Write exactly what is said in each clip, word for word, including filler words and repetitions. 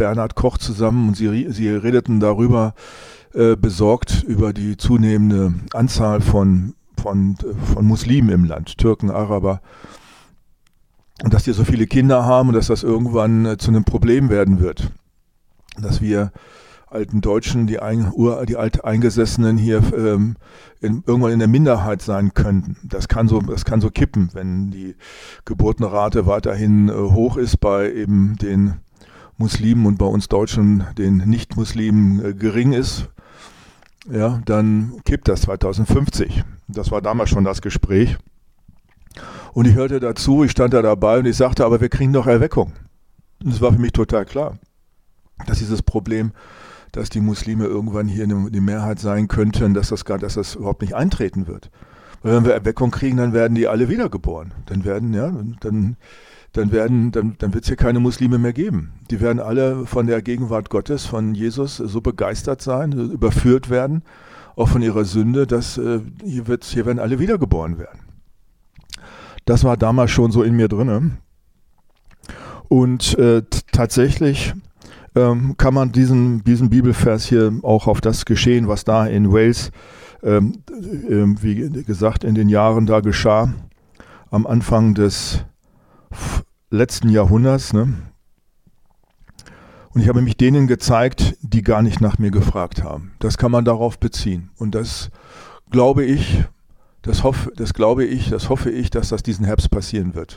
Bernhard Koch zusammen und sie, sie redeten darüber, äh, besorgt über die zunehmende Anzahl von, von, von Muslimen im Land, Türken, Araber. Und dass die so viele Kinder haben und dass das irgendwann äh, zu einem Problem werden wird. Dass wir alten Deutschen, die, ein, Ur, die Alteingesessenen hier ähm, in, irgendwann in der Minderheit sein könnten. Das kann so, das kann so kippen, wenn die Geburtenrate weiterhin äh, hoch ist bei eben den Muslimen und bei uns Deutschen den Nicht-Muslimen äh, gering ist. Ja, dann kippt das zweitausendfünfzig. Das war damals schon das Gespräch. Und ich hörte dazu, ich stand da dabei und ich sagte, aber wir kriegen doch Erweckung. Und es war für mich total klar, dass dieses Problem, dass die Muslime irgendwann hier eine, die Mehrheit sein könnten, dass das gar, dass das überhaupt nicht eintreten wird. Weil wenn wir Erweckung kriegen, dann werden die alle wiedergeboren. Dann werden, ja, dann, dann werden, dann, dann wird es hier keine Muslime mehr geben. Die werden alle von der Gegenwart Gottes, von Jesus so begeistert sein, überführt werden, auch von ihrer Sünde, dass äh, hier wird, hier werden alle wiedergeboren werden. Das war damals schon so in mir drinne. Und äh, t- tatsächlich ähm, kann man diesen, diesen Bibelvers hier auch auf das Geschehen, was da in Wales, ähm, äh, wie gesagt, in den Jahren da geschah, am Anfang des f- letzten Jahrhunderts. Ne? Und ich habe mich denen gezeigt, die gar nicht nach mir gefragt haben. Das kann man darauf beziehen. Und das glaube ich, das hoffe, das glaube ich, das hoffe ich, dass das diesen Herbst passieren wird.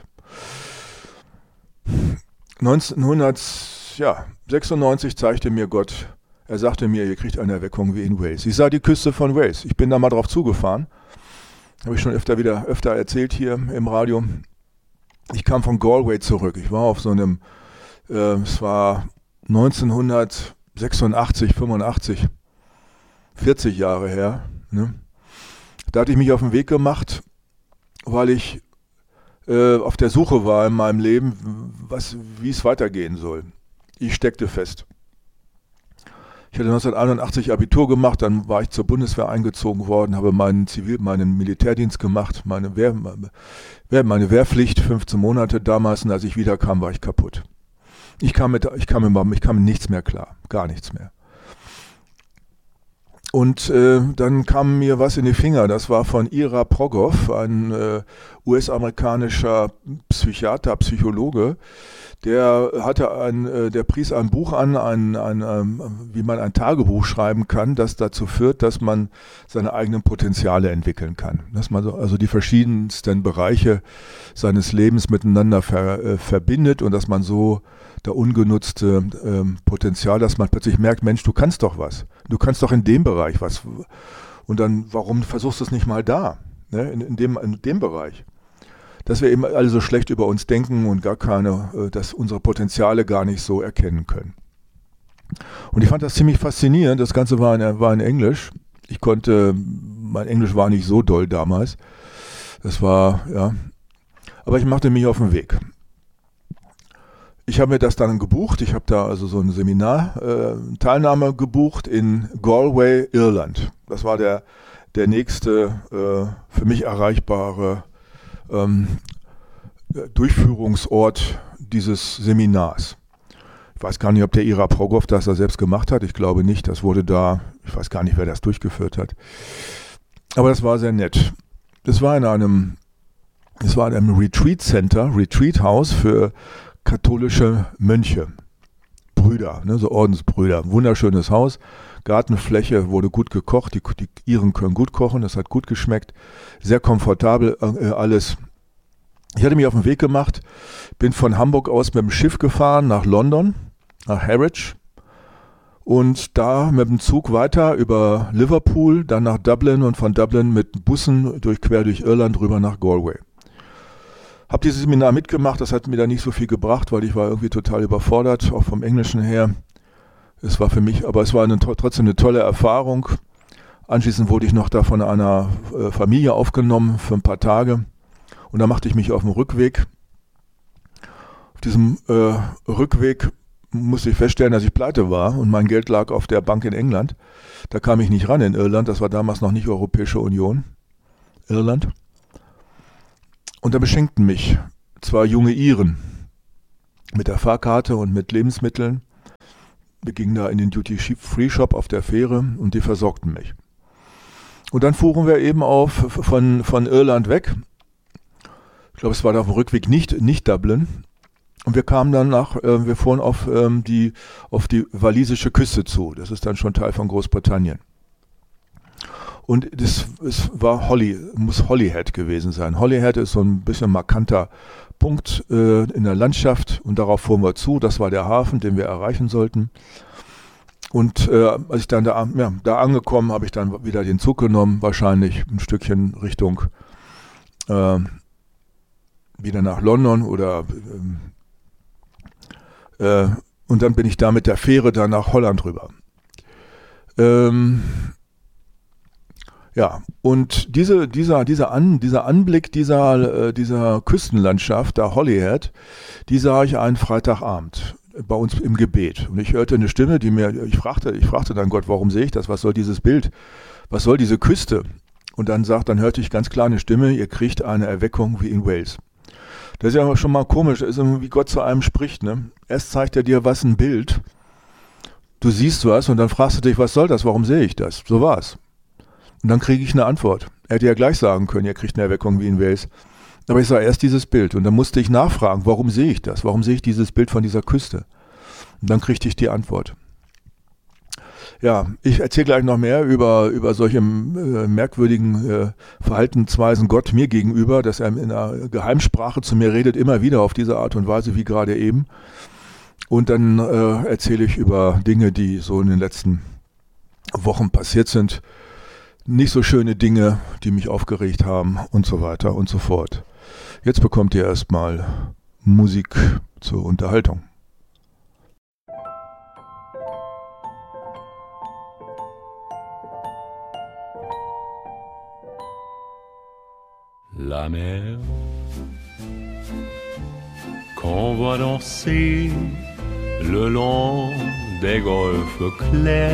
neunzehnhundertsechsundneunzig zeigte mir Gott, er sagte mir, ihr kriegt eine Erweckung wie in Wales. Ich sah die Küste von Wales. Ich bin da mal drauf zugefahren. Habe ich schon öfter wieder öfter erzählt hier im Radio. Ich kam von Galway zurück. Ich war auf so einem, äh, es war neunzehnhundertsechsundachtzig, fünfundachtzig, vierzig Jahre her. Ne? Da hatte ich mich auf den Weg gemacht, weil ich äh, auf der Suche war in meinem Leben, was, wie es weitergehen soll. Ich steckte fest. Ich hatte neunzehnhunderteinundachtzig Abitur gemacht, dann war ich zur Bundeswehr eingezogen worden, habe meinen Zivil, meinen Militärdienst gemacht, meine, Wehr, meine Wehrpflicht, fünfzehn Monate damals, und als ich wiederkam, war ich kaputt. Ich kam mit, ich kam mit, ich kam mit nichts mehr klar, gar nichts mehr. Und äh, dann kam mir was in die Finger, das war von Ira Progoff, ein äh, U S-amerikanischer Psychiater, Psychologe, der hatte ein, äh, der pries ein Buch an, ein, ein, ähm, wie man ein Tagebuch schreiben kann, das dazu führt, dass man seine eigenen Potenziale entwickeln kann. Dass man so, also die verschiedensten Bereiche seines Lebens miteinander ver, äh, verbindet und dass man so der ungenutzte ähm, Potenzial, dass man plötzlich merkt, Mensch, du kannst doch was. Du kannst doch in dem Bereich was. Und dann, warum versuchst du es nicht mal da, ne? in, in, dem, in dem Bereich? Dass wir eben alle so schlecht über uns denken und gar keine, äh, dass unsere Potenziale gar nicht so erkennen können. Und ich fand das ziemlich faszinierend. Das Ganze war in, war in Englisch. Ich konnte, mein Englisch war nicht so doll damals. Das war, ja. Aber ich machte mich auf den Weg. Ich habe mir das dann gebucht. Ich habe da also so ein Seminar, äh, Teilnahme gebucht in Galway, Irland. Das war der, der nächste äh, für mich erreichbare ähm, Durchführungsort dieses Seminars. Ich weiß gar nicht, ob der Ira Progoff das da selbst gemacht hat. Ich glaube nicht. Das wurde da, ich weiß gar nicht, wer das durchgeführt hat. Aber das war sehr nett. Das war in einem, das war in einem Retreat Center, Retreat House für katholische Mönche, Brüder, ne, so Ordensbrüder. Wunderschönes Haus, Gartenfläche, wurde gut gekocht, die, die Iren können gut kochen, das hat gut geschmeckt, sehr komfortabel äh, alles. Ich hatte mich auf den Weg gemacht, bin von Hamburg aus mit dem Schiff gefahren nach London, nach Harwich und da mit dem Zug weiter über Liverpool, dann nach Dublin und von Dublin mit Bussen durch, quer durch Irland rüber nach Galway. Habe dieses Seminar mitgemacht, das hat mir da nicht so viel gebracht, weil ich war irgendwie total überfordert, auch vom Englischen her. Es war für mich, aber es war eine, trotzdem eine tolle Erfahrung. Anschließend wurde ich noch da von einer äh, Familie aufgenommen für ein paar Tage und da machte ich mich auf den Rückweg. Auf diesem äh, Rückweg musste ich feststellen, dass ich pleite war und mein Geld lag auf der Bank in England. Da kam ich nicht ran in Irland, das war damals noch nicht Europäische Union, Irland. Und da beschenkten mich zwei junge Iren mit der Fahrkarte und mit Lebensmitteln. wir gingen da in den Duty-Free-Shop auf der Fähre und die versorgten mich. Und dann fuhren wir eben auf von, von Irland weg. Ich glaube, es war auf dem Rückweg nicht, nicht Dublin. Und wir kamen dann nach, äh, wir fuhren auf, ähm, die, auf die walisische Küste zu. Das ist dann schon Teil von Großbritannien. Und das, es war Holly, muss Holyhead gewesen sein. Holyhead ist so ein bisschen markanter Punkt äh, in der Landschaft und darauf fuhren wir zu. Das war der Hafen, den wir erreichen sollten. Und äh, als ich dann da, ja, da angekommen, habe ich dann wieder den Zug genommen, wahrscheinlich ein Stückchen Richtung äh, wieder nach London oder äh, äh, und dann bin ich da mit der Fähre dann nach Holland rüber. Ähm, ja, und diese, dieser, dieser, An, dieser Anblick dieser, äh, dieser Küstenlandschaft, da Holyhead, die sah ich einen Freitagabend bei uns im Gebet. Und ich hörte eine Stimme, die mir, ich fragte, ich fragte dann Gott, warum sehe ich das? Was soll dieses Bild? Was soll diese Küste? Und dann sagt, dann hörte ich ganz klar eine Stimme, ihr kriegt eine Erweckung wie in Wales. Das ist ja schon mal komisch, das ist wie Gott zu einem spricht, ne? Erst zeigt er dir was, ein Bild, du siehst was und dann fragst du dich, was soll das? Warum sehe ich das? So war's. Und dann kriege ich eine Antwort. Er hätte ja gleich sagen können, ihr kriegt eine Erweckung wie in Wales. Aber ich sah erst dieses Bild und dann musste ich nachfragen, warum sehe ich das? Warum sehe ich dieses Bild von dieser Küste? Und dann kriegte ich die Antwort. Ja, ich erzähle gleich noch mehr über, über solche äh, merkwürdigen äh, Verhaltensweisen Gott mir gegenüber, dass er in einer Geheimsprache zu mir redet, immer wieder auf diese Art und Weise wie gerade eben. Und dann äh, erzähle ich über Dinge, die so in den letzten Wochen passiert sind. Nicht so schöne Dinge, die mich aufgeregt haben und so weiter und so fort. Jetzt bekommt ihr erstmal Musik zur Unterhaltung. La mer qu'on voit danser le long des golfes clairs